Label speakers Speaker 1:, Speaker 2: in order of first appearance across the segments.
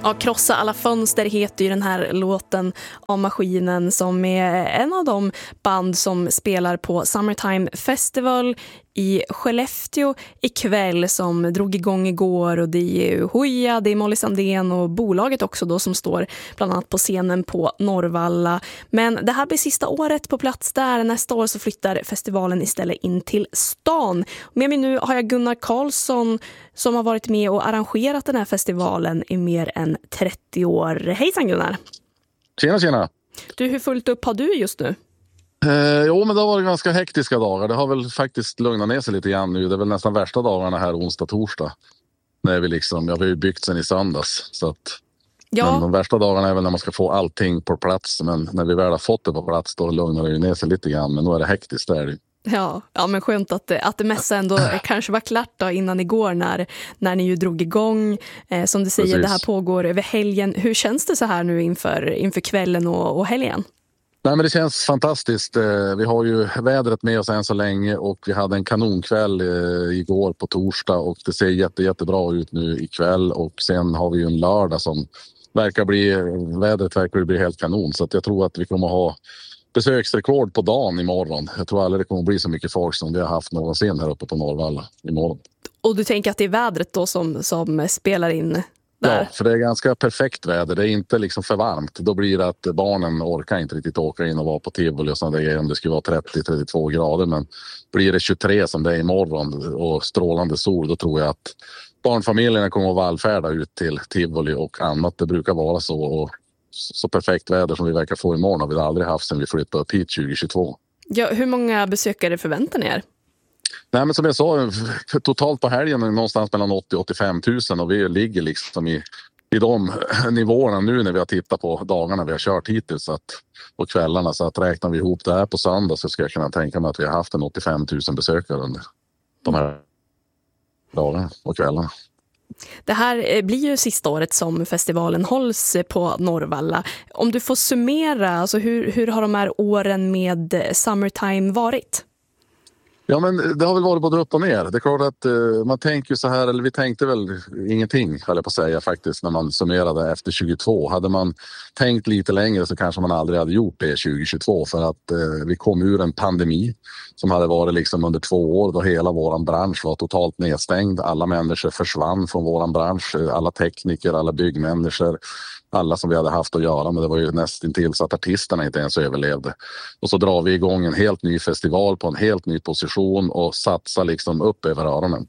Speaker 1: Ja, Krossa alla fönster heter ju den här låten av Maskinen, som är en av de band som spelar på Summertime Festival i Skellefteå ikväll, som drog igång igår. Och det är ju Hoja, det är Molly Sandén och bolaget också då, som står bland annat på scenen på Norrvalla. Men det här blir sista året på plats där. Nästa år så flyttar festivalen istället in till stan. Med mig nu har jag Gunnar Karlsson som har varit med och arrangerat den här festivalen i mer än 30 år. Hejsan Gunnar!
Speaker 2: Tjena!
Speaker 1: Du, hur fullt upp har du just nu?
Speaker 2: Jo, men det har varit ganska hektiska dagar. Det har väl faktiskt lugnat ner sig lite grann nu. Det är väl nästan värsta dagarna här onsdag, torsdag. När vi vi har ju byggt sen i söndags. Så att,
Speaker 1: ja.
Speaker 2: Men de värsta dagarna är väl när man ska få allting på plats. Men när vi väl har fått det på plats, då lugnar det ju ner sig lite grann. Men nu är det hektiskt där.
Speaker 1: Ja, men skönt att det mesta ändå kanske var klart då innan igår när ni ju drog igång. Som du säger, precis. Det här pågår över helgen. Hur känns det så här nu inför kvällen och helgen?
Speaker 2: Nej, men det känns fantastiskt. Vi har ju vädret med oss än så länge och vi hade en kanonkväll igår på torsdag och det ser jättebra ut nu ikväll. Och sen har vi ju en lördag som vädret verkar bli helt kanon. Så att jag tror att vi kommer ha besöksrekord på dagen imorgon. Jag tror aldrig det kommer bli så mycket folk som vi har haft någonsin här uppe på Norrvalla imorgon.
Speaker 1: Och du tänker att det är vädret då som spelar in där?
Speaker 2: Ja, för det är ganska perfekt väder. Det är inte liksom för varmt. Då blir det att barnen orkar inte riktigt åka in och vara på tivoli och sånt där om det skulle vara 30-32 grader. Men blir det 23 som det är imorgon och strålande sol, då tror jag att barnfamiljerna kommer att vallfärda ut till tivoli och annat. Det brukar vara så, och så perfekt väder som vi verkar få imorgon har vi aldrig haft sedan vi flyttade upp hit 2022. Ja,
Speaker 1: hur många besökare förväntar ni er?
Speaker 2: Nej, men som jag sa, totalt på helgen är det någonstans mellan 80-85 000 och vi ligger liksom i de nivåerna nu när vi har tittat på dagarna vi har kört hittills på kvällarna. Så att räknar vi ihop det här på söndag så ska jag kunna tänka mig att vi har haft en 85 000 besökare under de här dagarna och kvällarna.
Speaker 1: Det här blir ju sista året som festivalen hålls på Norrvalla. Om du får summera, alltså hur har de här åren med Summertime varit?
Speaker 2: Ja, men det har väl varit både upp och ner. Det är klart att man tänker så här, eller vi tänkte väl ingenting, höll jag på att säga faktiskt, när man summerade efter 22. Hade man tänkt lite längre så kanske man aldrig hade gjort det 2022, för att vi kom ur en pandemi som hade varit liksom under 2 år då hela våran bransch var totalt nedstängd. Alla människor försvann från våran bransch, alla tekniker, alla byggmänniskor, alla som vi hade haft att göra, men det var ju nästintill så att artisterna inte ens överlevde. Och så drar vi igång en helt ny festival på en helt ny position och satsar liksom upp över öronen.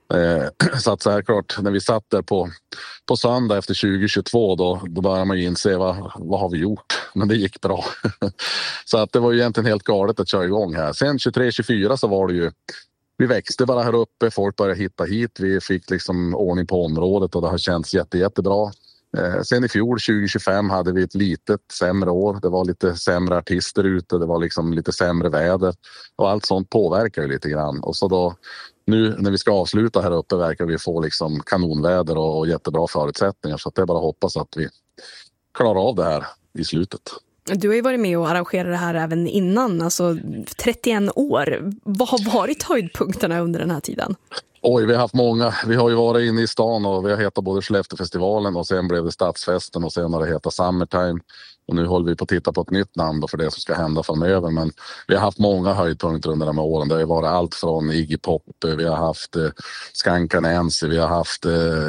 Speaker 2: Så att så här klart, när vi satt där på söndag efter 2022 då började man ju inse vad har vi gjort? Men det gick bra. Så att det var ju egentligen helt galet att köra igång här. Sen 23-24 så var det ju, vi växte bara här uppe, folk började hitta hit, vi fick liksom ordning på området och det har känts jättebra. Sen i fjol 2025 hade vi ett litet sämre år. Det var lite sämre artister ute, det var liksom lite sämre väder och allt sånt påverkar ju lite grann. Och så då nu när vi ska avsluta här uppe verkar vi få liksom kanonväder och jättebra förutsättningar, så att det är bara att hoppas att vi klarar av det här i slutet. Du
Speaker 1: har ju varit med och arrangerat det här även innan, alltså 31 år. Vad har varit höjdpunkterna under den här tiden?
Speaker 2: Oj, vi har haft många. Vi har ju varit inne i stan och vi har hetat både Skellefteåfestivalen och sen blev det Stadsfesten och sen har det hetat Summertime. Och nu håller vi på att titta på ett nytt namn för det som ska hända framöver. Men vi har haft många höjdpunkter under de här åren. Det har varit allt från Iggy Pop, vi har haft Skanka Nancy, vi har haft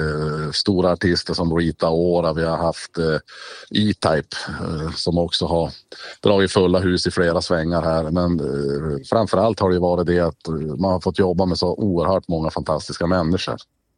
Speaker 2: stora artister som Rita Ora, vi har haft E-Type som också har dragit fulla hus i flera svängar här. Men framförallt har det varit det att man har fått jobba med så oerhört många fantastiska människor.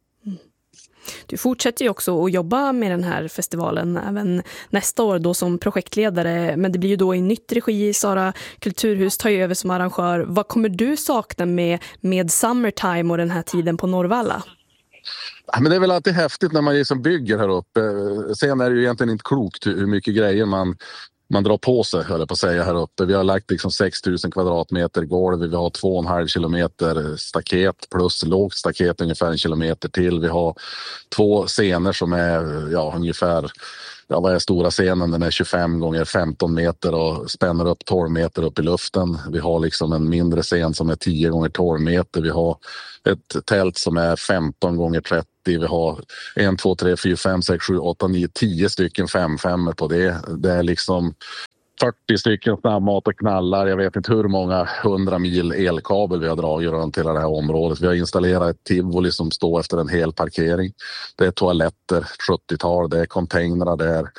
Speaker 1: Du fortsätter ju också att jobba med den här festivalen även nästa år då som projektledare, men det blir ju då i nytt regi. Sara Kulturhus tar ju över som arrangör. Vad kommer du sakna med Summertime och den här tiden på Norrvalla?
Speaker 2: Ja, men det är väl alltid häftigt när man liksom bygger här uppe. Sen är det ju egentligen inte klokt hur mycket grejer man drar på sig, höll jag på att säga, här uppe. Vi har lagt liksom 6 000 kvadratmeter golv. Vi har 2,5 kilometer staket plus lågt staket ungefär 1 kilometer till. Vi har 2 scener som är ungefär, vad är stora scenen? Den är 25 gånger 15 meter och spänner upp 12 meter upp i luften. Vi har liksom en mindre scen som är 10 gånger 12 meter. Vi har ett tält som är 15 gånger 30 i. Vi har 1, 2, 3, 4, 5, 6, 7, 8, 9, 10 stycken 5-5 på det. Det är liksom 40 stycken snabbmat och knallar. Jag vet inte hur många 100 mil elkabel vi har dragit runt hela det här området. Vi har installerat ett tivoli som står efter en hel parkering. Det är toaletter, 70-tal, det är containrar, det är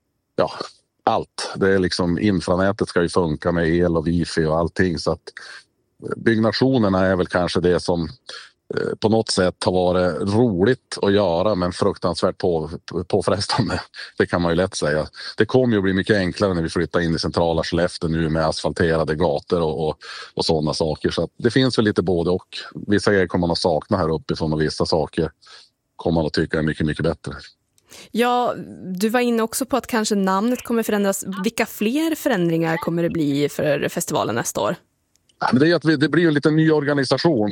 Speaker 2: allt. Det är liksom infranätet ska ju funka med el och wifi och allting, så att byggnationerna är väl kanske det som på något sätt har varit roligt att göra, men fruktansvärt påfrestande. Det kan man ju lätt säga. Det kommer ju bli mycket enklare när vi flyttar in i centrala Skellefteå nu med asfalterade gator och sådana saker. Så att det finns väl lite både och. Vissa grejer kommer man att sakna här uppifrån och vissa saker kommer man att tycka är mycket, mycket bättre.
Speaker 1: Ja, du var inne också på att kanske namnet kommer förändras. Vilka fler förändringar kommer det bli för festivalen nästa år?
Speaker 2: Ja, men det är att det blir en liten ny organisation.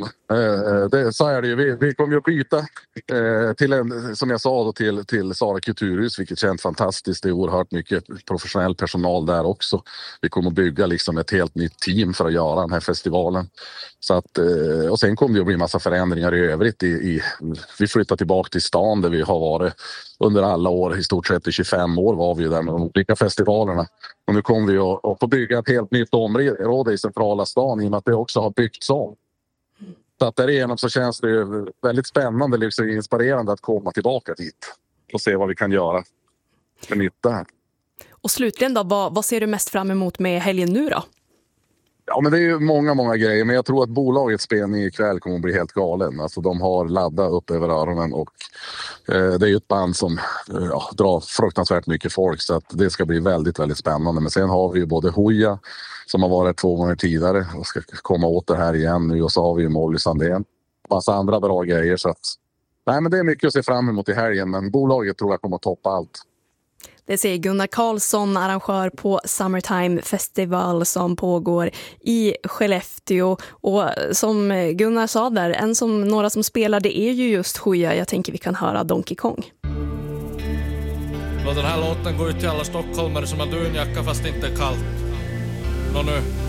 Speaker 2: Så är det ju. Vi kommer ju att byta till som jag sa då, till Sara Kulturhus, vilket känns fantastiskt. Det är oerhört mycket professionell personal där också. Vi kommer att bygga liksom ett helt nytt team för att göra den här festivalen. Så att, och sen kommer det att bli en massa förändringar i övrigt. Vi flyttar tillbaka till stan där vi har varit under alla år, i stort sett i 25 år var vi där med de olika festivalerna. Och nu kommer vi att få bygga ett helt nytt område i centrala stan i och med att det också har byggts om. Så att därigenom så känns det ju väldigt spännande, liksom inspirerande att komma tillbaka dit och se vad vi kan göra för nytta här.
Speaker 1: Och slutligen då, vad ser du mest fram emot med helgen nu då?
Speaker 2: Ja, men det är ju många grejer, men jag tror att bolagets spelning ikväll kommer att bli helt galen. Alltså de har laddat upp över öronen och det är ju ett band som drar fruktansvärt mycket folk, så att det ska bli väldigt, väldigt spännande. Men sen har vi ju både Hoja som har varit 2 gånger tidigare och ska komma åt det här igen nu, och så har vi ju Molly Sandén. Massa andra bra grejer, så att nej, men det är mycket att se fram emot i helgen, men bolaget tror jag kommer att toppa allt.
Speaker 1: Det säger Gunnar Karlsson, arrangör på Summertime Festival som pågår i Skellefteå. Och som Gunnar sa där, några som spelar, det är ju just Hoja. Jag tänker vi kan höra Donkey Kong.
Speaker 3: Låt den här låten gå ut till alla stockholmare som har dunjacka fast det inte är kallt. Nå nu.